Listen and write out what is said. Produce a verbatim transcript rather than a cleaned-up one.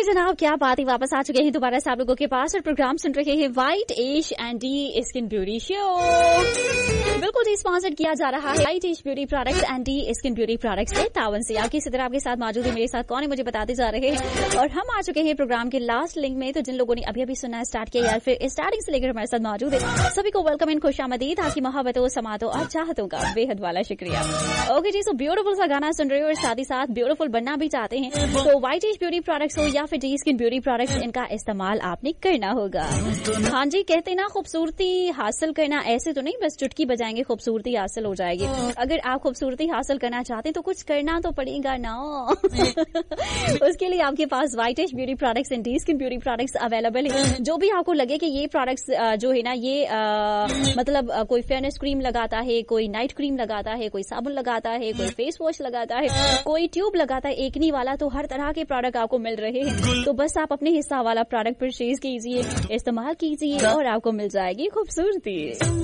जनाब, क्या बात ही वापस आ चुके हैं दोबारा से आप लोगों के पास और प्रोग्राम सुन रहे हैं white ash and D skin beauty show. बिल्कुल जी, स्पॉन्सर्ड किया जा रहा है white ash beauty products and D skin beauty products से तावन से। आपकी इसी तरह आपके साथ मौजूद है, मेरे साथ कौन है मुझे बताते जा रहे हैं। और हम आ चुके हैं प्रोग्राम के लास्ट लिंक में। तो जिन लोगों ने अभी अभी सुनना स्टार्ट किया या फिर स्टार्टिंग से लेकर हमारे साथ मौजूद है, सभी को वेलकम इन खुशामदीद। आपकी मोहब्बतों, समातों और चाहतों का बेहद वाला शुक्रिया। ओके जी, सो ब्यूटीफुल सा गाना सुन रहे हो और साथ ही साथ ब्यूटीफुल बनना भी चाहते हैं तो व्हाइट एश ब्यूटी प्रोडक्ट्स हो या फिर डी स्किन ब्यूटी प्रोडक्ट्स, इनका इस्तेमाल आपने करना होगा। हाँ जी, कहते ना खूबसूरती हासिल करना ऐसे तो नहीं बस चुटकी बजाएंगे खूबसूरती हासिल हो जाएगी। अगर आप खूबसूरती हासिल करना चाहते हैं तो कुछ करना तो पड़ेगा ना। उसके लिए आपके पास white ash beauty products and D skin beauty products available है। जो भी आपको लगे कि ये प्रोडक्ट्स जो है ना ये आ, मतलब आ, कोई फेयरनेस क्रीम लगाता है, कोई नाइट क्रीम लगाता है, कोई साबुन लगाता है, कोई फेस वॉश लगाता है, कोई ट्यूब लगाता है एकनी वाला, तो हर तरह के प्रोडक्ट आपको मिल रहे हैं। तो बस आप अपने हिस्सा वाला प्रोडक्ट परचेज कीजिए, इस्तेमाल कीजिए और आपको मिल जाएगी खूबसूरती।